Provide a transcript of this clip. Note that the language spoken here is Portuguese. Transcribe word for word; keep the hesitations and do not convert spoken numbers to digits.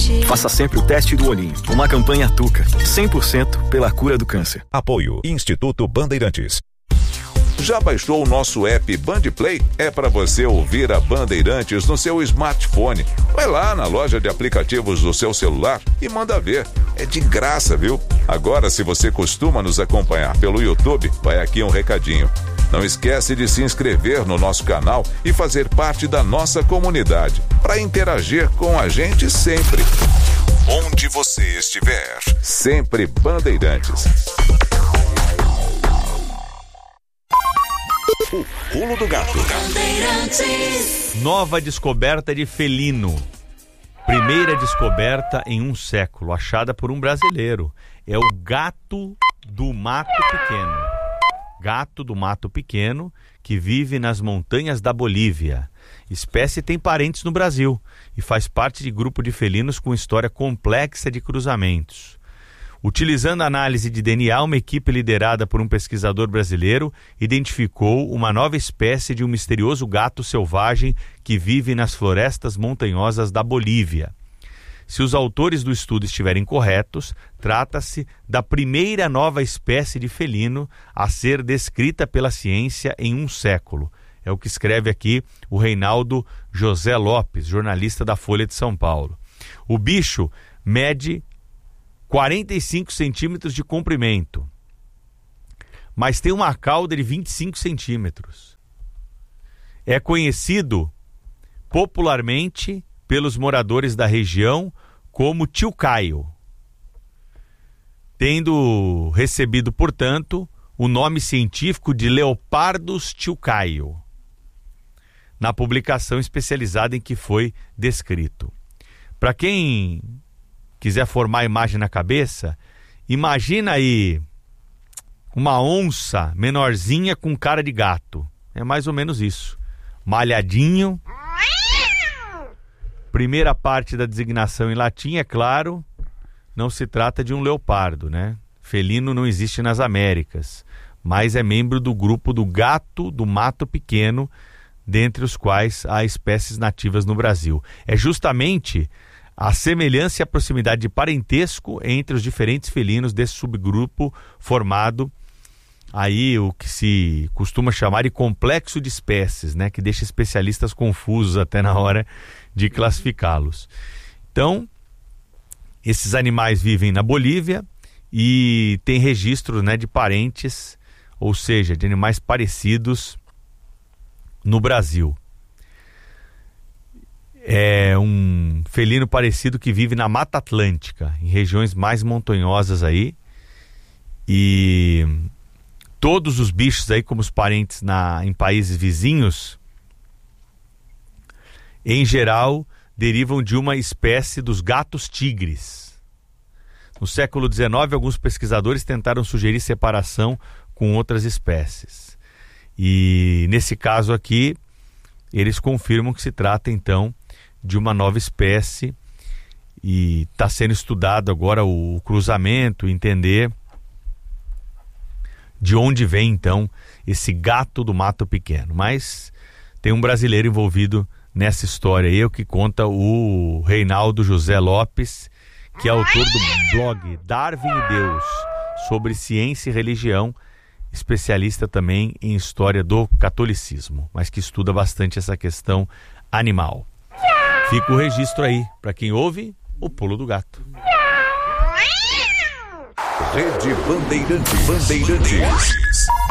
Faça sempre o teste do olhinho. Uma campanha Tuca, cem por cento pela cura do câncer. Apoio Instituto Bandeirantes. Já baixou o nosso app Bandplay? É para você ouvir a Bandeirantes no seu smartphone. Vai lá na loja de aplicativos do seu celular e manda ver. É de graça, viu? Agora, se você costuma nos acompanhar pelo YouTube, vai aqui um recadinho. Não esquece de se inscrever no nosso canal e fazer parte da nossa comunidade, para interagir com a gente sempre. Onde você estiver, sempre Bandeirantes. O pulo do gato. Nova descoberta de felino. Primeira descoberta em um século, achada por um brasileiro. É o gato do mato pequeno. Gato do mato pequeno, que vive nas montanhas da Bolívia. Espécie tem parentes no Brasil e faz parte de grupo de felinos com história complexa de cruzamentos. Utilizando a análise de D N A, uma equipe liderada por um pesquisador brasileiro identificou uma nova espécie de um misterioso gato selvagem que vive nas florestas montanhosas da Bolívia. Se os autores do estudo estiverem corretos, trata-se da primeira nova espécie de felino a ser descrita pela ciência em um século. É o que escreve aqui o Reinaldo José Lopes, jornalista da Folha de São Paulo. O bicho mede quarenta e cinco centímetros de comprimento, mas tem uma cauda de vinte e cinco centímetros. É conhecido popularmente pelos moradores da região como Chilcayo, tendo recebido, portanto, o nome científico de Leopardus chilcayo, na publicação especializada em que foi descrito. Para quem quiser formar a imagem na cabeça, imagina aí uma onça menorzinha com cara de gato. É mais ou menos isso. Malhadinho. Primeira parte da designação em latim, é claro, não se trata de um leopardo, né? Felino não existe nas Américas, mas é membro do grupo do gato do mato pequeno, dentre os quais há espécies nativas no Brasil. É justamente a semelhança e a proximidade de parentesco entre os diferentes felinos desse subgrupo formado aí o que se costuma chamar de complexo de espécies, né, que deixa especialistas confusos até na hora de classificá-los. Então, esses animais vivem na Bolívia e tem registro, né, de parentes, ou seja, de animais parecidos no Brasil. É um felino parecido que vive na Mata Atlântica, em regiões mais montanhosas aí. E todos os bichos aí, como os parentes na, em países vizinhos, em geral, derivam de uma espécie dos gatos tigres. No século dezenove, alguns pesquisadores tentaram sugerir separação com outras espécies. E nesse caso aqui, eles confirmam que se trata então de uma nova espécie e está sendo estudado agora o cruzamento, entender de onde vem então esse gato do mato pequeno. Mas tem um brasileiro envolvido nessa história aí, é o que conta o Reinaldo José Lopes, que é autor do blog Darwin e Deus, sobre ciência e religião, especialista também em história do catolicismo, mas que estuda bastante essa questão animal. Fica o registro aí, para quem ouve, o pulo do gato. Rede Bandeirantes. Bandeirantes.